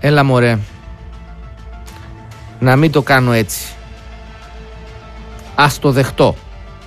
έλα μωρέ, να μην το κάνω έτσι. Ας το δεχτώ.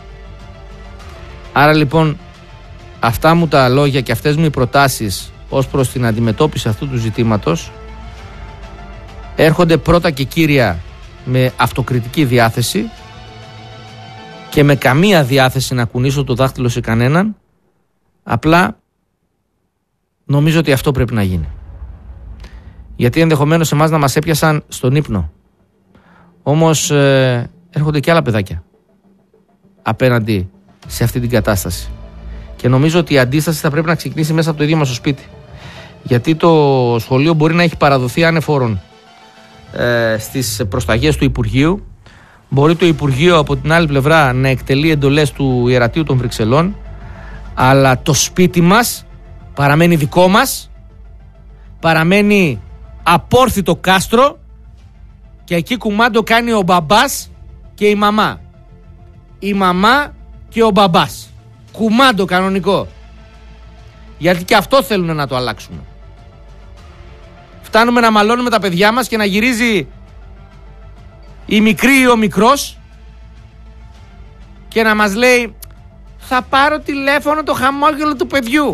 Άρα λοιπόν αυτά μου τα λόγια και αυτές μου οι προτάσεις ως προς την αντιμετώπιση αυτού του ζητήματος έρχονται πρώτα και κύρια με αυτοκριτική διάθεση και με καμία διάθεση να κουνήσω το δάχτυλο σε κανέναν. Απλά νομίζω ότι αυτό πρέπει να γίνει. Γιατί ενδεχομένως εμάς να μας έπιασαν στον ύπνο. Όμως έρχονται και άλλα παιδάκια απέναντι σε αυτή την κατάσταση. Και νομίζω ότι η αντίσταση θα πρέπει να ξεκινήσει μέσα από το ίδιο μας το σπίτι. Γιατί το σχολείο μπορεί να έχει παραδοθεί ανεφόρον στις προσταγές του Υπουργείου. Μπορεί το Υπουργείο από την άλλη πλευρά να εκτελεί εντολές του Ιερατείου των Βρυξελών. Αλλά το σπίτι μας παραμένει δικό μας. Παραμένει απόρθητο κάστρο. Και εκεί κουμάντο κάνει ο μπαμπάς και η μαμά. Η μαμά και ο μπαμπάς. Κουμάντο κανονικό. Γιατί και αυτό θέλουν να το αλλάξουμε. Φτάνουμε να μαλώνουμε τα παιδιά μας και να γυρίζει η μικρή ή ο μικρός και να μας λέει θα πάρω τηλέφωνο το χαμόγελο του παιδιού.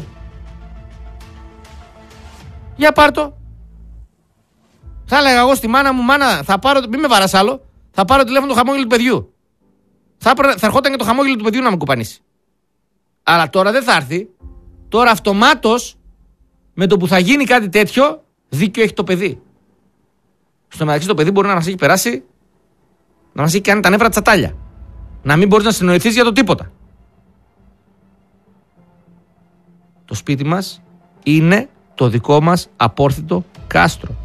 Για πάρ' το. Θα έλεγα εγώ στη μάνα μου, μάνα, θα πάρω, μην με βαράς άλλο, θα πάρω τηλέφωνο το χαμόγελο του παιδιού. Θα ερχόταν και το χαμόγελο του παιδιού να με κουπανίσει. Αλλά τώρα δεν θα έρθει. Τώρα αυτομάτως με το που θα γίνει κάτι τέτοιο, δίκιο έχει το παιδί. Στο μεταξύ το παιδί μπορεί να μας έχει περάσει, να μας έχει κάνει τα νεύρα τσατάλια. Να μην μπορείς να συνοηθείς για το τίποτα. Το σπίτι μας είναι το δικό μας απόρθητο κάστρο.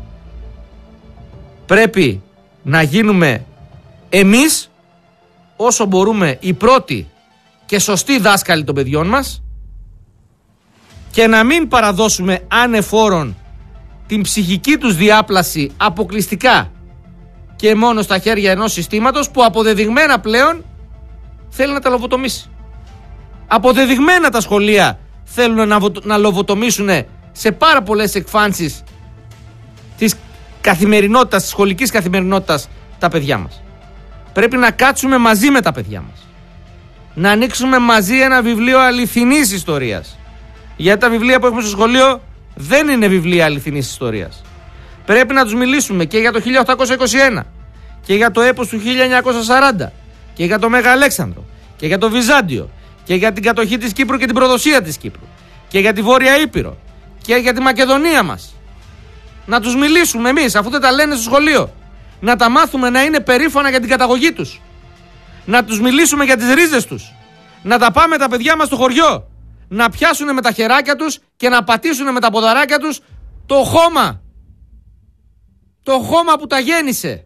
Πρέπει να γίνουμε εμείς όσο μπορούμε οι πρώτοι και σωστοί δάσκαλοι των παιδιών μας και να μην παραδώσουμε ανεφόρον την ψυχική τους διάπλαση αποκλειστικά και μόνο στα χέρια ενός συστήματος που αποδεδειγμένα πλέον θέλει να τα λοβοτομήσει. Αποδεδειγμένα τα σχολεία θέλουν να λοβοτομήσουν σε πάρα πολλές εκφάνσεις της καθημερινότητας, της σχολικής καθημερινότητας τα παιδιά μας. Πρέπει να κάτσουμε μαζί με τα παιδιά μας. Να ανοίξουμε μαζί ένα βιβλίο αληθινής ιστορίας. Γιατί τα βιβλία που έχουμε στο σχολείο δεν είναι βιβλία αληθινής ιστορίας. Πρέπει να τους μιλήσουμε και για το 1821 και για το έπος του 1940 και για το Μέγα Αλέξανδρο και για το Βυζάντιο και για την κατοχή της Κύπρου και την προδοσία της Κύπρου και για τη Βόρεια Ήπειρο και για τη Μακεδονία μας. Να τους μιλήσουμε εμείς αφού δεν τα λένε στο σχολείο. Να τα μάθουμε να είναι περήφανα για την καταγωγή τους. Να τους μιλήσουμε για τις ρίζες τους. Να τα πάμε τα παιδιά μας στο χωριό. Να πιάσουν με τα χεράκια τους και να πατήσουν με τα ποδαράκια τους το χώμα. Το χώμα που τα γέννησε.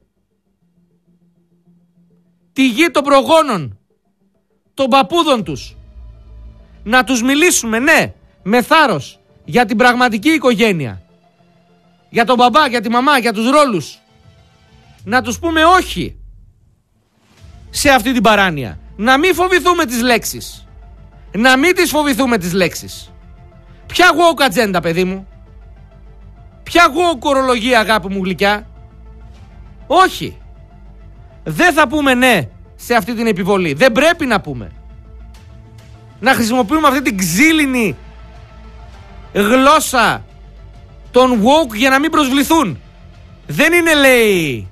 Τη γη των προγόνων. Των παππούδων τους. Να τους μιλήσουμε, ναι, με θάρρος για την πραγματική οικογένεια. Για τον μπαμπά, για τη μαμά, για τους ρόλους. Να τους πούμε όχι σε αυτή την παράνοια. Να μην φοβηθούμε τις λέξεις. Να μην τις φοβηθούμε τις λέξεις. Ποια woke ατζέντα, παιδί μου? Ποια woke ορολογία, αγάπη μου γλυκιά? Όχι. Δεν θα πούμε ναι σε αυτή την επιβολή. Δεν πρέπει να πούμε. Να χρησιμοποιούμε αυτή την ξύλινη γλώσσα των woke για να μην προσβληθούν. Δεν είναι, λέει,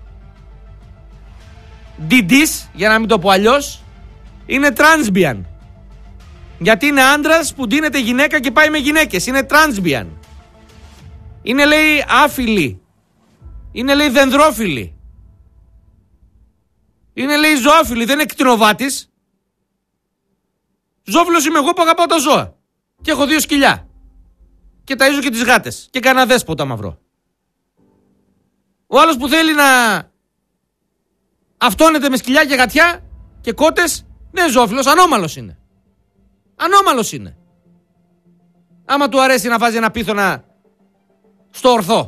DDs, για να μην το πω αλλιώς. Είναι transbian. Γιατί είναι άντρας που ντύνεται γυναίκα και πάει με γυναίκες. Είναι transbian. Είναι, λέει, άφιλοι. Είναι, λέει, δενδρόφιλοι. Είναι, λέει, ζωόφιλοι. Δεν είναι κτηνοβάτης. Ζόφιλος είμαι εγώ που αγαπάω τα ζώα. Και έχω 2 σκυλιά. Και ταΐζω και τις γάτες. Και κανένα δέσποτα μαυρό. Ο άλλος που θέλει να αυτόνεται με σκυλιά και γατιά και κότες, δεν είναι ζώφιλος, ανώμαλος είναι. Ανώμαλος είναι. Άμα του αρέσει να βάζει ένα πίθωνα στο ορθό.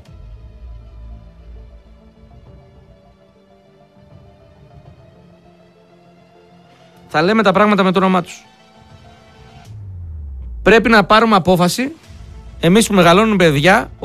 Θα λέμε τα πράγματα με το όνομά τους. Πρέπει να πάρουμε απόφαση, εμείς που μεγαλώνουμε παιδιά,